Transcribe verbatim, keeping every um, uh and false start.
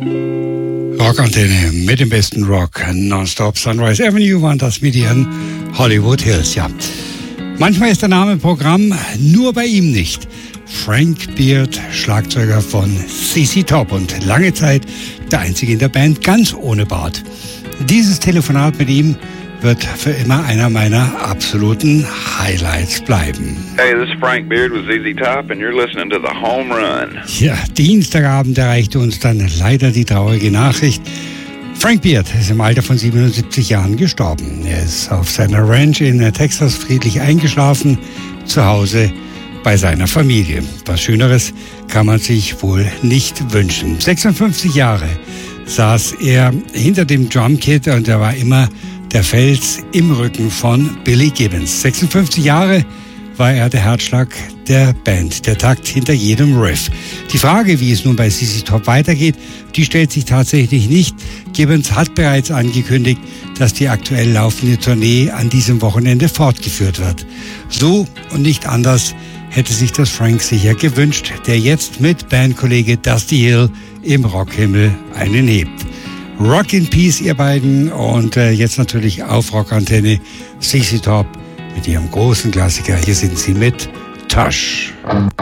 Rockantenne mit dem besten Rock nonstop. Sunrise Avenue waren das mit ihren Hollywood Hills, ja. Manchmal ist der Name Programm, nur bei ihm nicht. Frank Beard, Schlagzeuger von C C Top und lange Zeit der einzige in der Band ganz ohne Bart. Dieses Telefonat mit ihm wird für immer einer meiner absoluten Highlights bleiben. Hey, this is Frank Beard with Z Z Top and you're listening to The Home Run. Ja, Dienstagabend erreichte uns dann leider die traurige Nachricht. Frank Beard ist im Alter von siebenundsiebzig Jahren gestorben. Er ist auf seiner Ranch in Texas friedlich eingeschlafen, zu Hause bei seiner Familie. Was Schöneres kann man sich wohl nicht wünschen. sechsundfünfzig Jahre saß er hinter dem Drumkit und er war immer der Fels im Rücken von Billy Gibbons. sechsundfünfzig Jahre war er der Herzschlag der Band, der Takt hinter jedem Riff. Die Frage, wie es nun bei C C Top weitergeht, die stellt sich tatsächlich nicht. Gibbons hat bereits angekündigt, dass die aktuell laufende Tournee an diesem Wochenende fortgeführt wird. So und nicht anders hätte sich das Frank sicher gewünscht, der jetzt mit Bandkollege Dusty Hill im Rockhimmel einen hebt. Rock in Peace, ihr beiden, und äh, jetzt natürlich auf Rockantenne C C Top mit ihrem großen Klassiker. Hier sind sie mit Tush.